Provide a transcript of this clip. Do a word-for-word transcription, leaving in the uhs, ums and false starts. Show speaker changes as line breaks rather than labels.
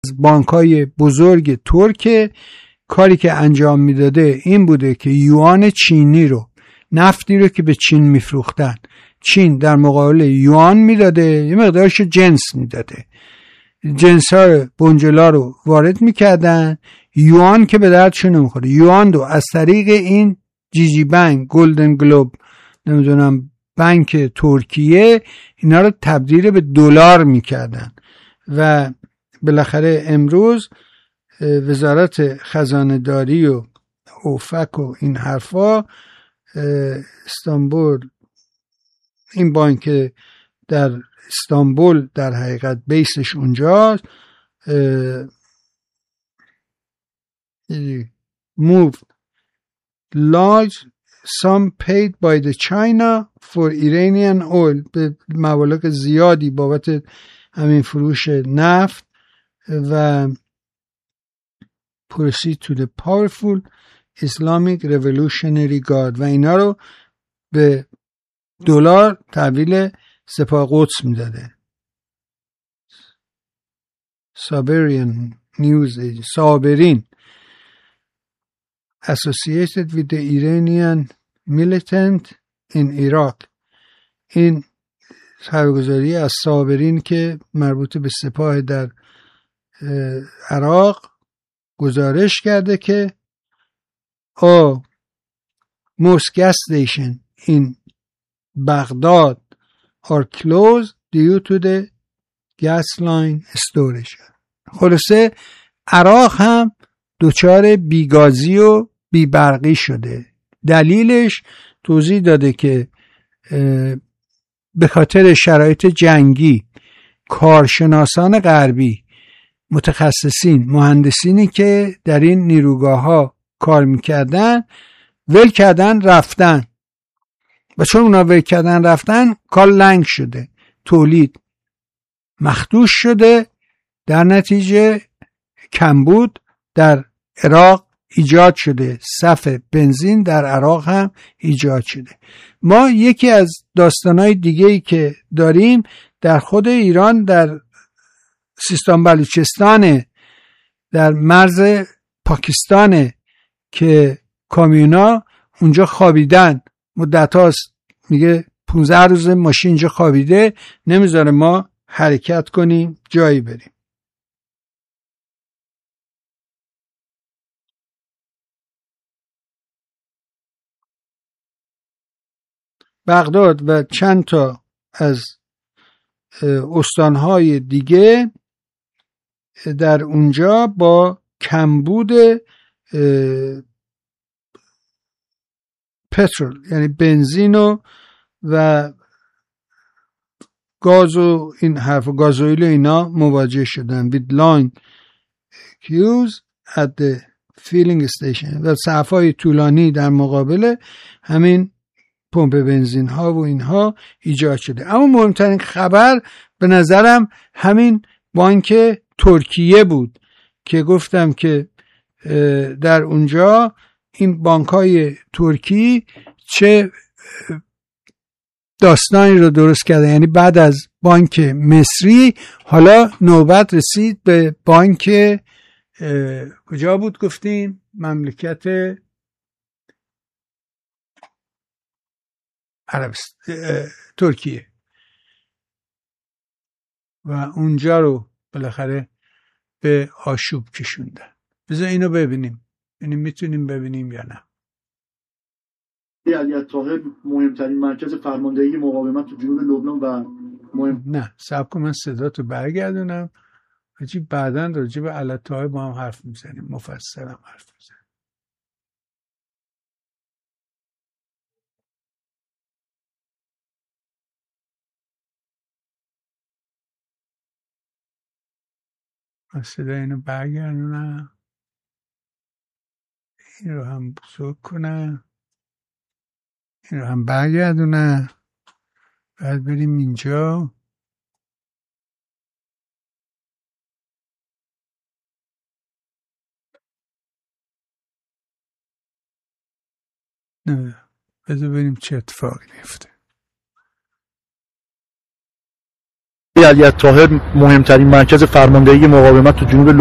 بانک‌های بزرگ ترک کاری که انجام میداده این بوده که یوان چینی رو، نفتی رو که به چین میفروختن، چین در مقابل یوان میداده، یه مقدارش جنس میداده، جنس ها بنجلا رو وارد میکردن، یوان که به دردشون نمیخوره، یوان رو از طریق این جی جی بانک، گلدن گلوب، نمیدونم بانک ترکیه، اینا رو تبدیل به دلار میکردن و بالاخره امروز وزارت خزانه داری و اوفک و این حرفا، استانبول، این بانک در استانبول در حقیقت بیسش اونجاست، move large sum paid by the China for Iranian oil، به مبالغ زیادی بابت همین فروش نفت، و proceed to the powerful Islamic Revolutionary Guard، و اینا رو به دلار تحویل سپاه قدس میداده. Saberian News Agency، صابرین، associated with the Iranian militant in Iraq، این خبرگزاری از صابرین که مربوط به سپاه در عراق گزارش کرده که oh, most gas station in Baghdad are closed due to the gas line storage. خلاصه عراق هم دچار بیگازی و بیبرقی شده. دلیلش توضیح داده که به خاطر شرایط جنگی کارشناسان غربی، متخصصین، مهندسینی که در این نیروگاه ها کار میکردن ول کردن رفتن، و چون اونا ول کردن رفتن کار لنگ شده، تولید مخدوش شده، در نتیجه کمبود در عراق ایجاد شده، صف بنزین در عراق هم ایجاد شده. ما یکی از داستانهای دیگه‌ای که داریم در خود ایران، در سیستان بلوچستان، در مرز پاکستان، که کامیونا اونجا خوابیدن، مدت هاست میگه پونزده روز ماشین اینجا خوابیده، نمیذاره ما حرکت کنیم جایی بریم. بغداد و چند تا از استانهای دیگه در اونجا با کمبود پترول، یعنی بنزین و و گاز و این حرف و گازوئیل اینا مواجه شدن. with long queues at the filling station، و صف‌های طولانی در مقابل همین پمپ بنزین ها و اینها ایجاد شده. اما مهمترین خبر به نظرم همین بانک ترکیه بود که گفتم که در اونجا این بانک های ترکی چه داستانی رو درست کرده. یعنی بعد از بانک مصری حالا نوبت رسید به بانک کجا بود گفتین؟ مملکت عربستان، ترکیه، و اونجا رو بالاخره به آشوب کشوندن. بذار اینو ببینیم، یعنی میتونیم ببینیم یا نه.
علی طاهر مهمترین مرکز فرماندهی مقاومت تو جنوب لبنان و مهم...
نه صبر کن من صداتو برگردونم، حاجی بعداً راجع به علی طاهر با هم حرف میزنیم، مفصل هم حرف میزنیم. من صدا اینو برگردونم، این رو هم بزرگ کنم، این رو هم برگردونم، بعد بریم اینجا. نه بذار بریم چه اتفاقی میفته.
علی الطاهر مهمترین مرکز فرماندهی مقاومت تو جنوب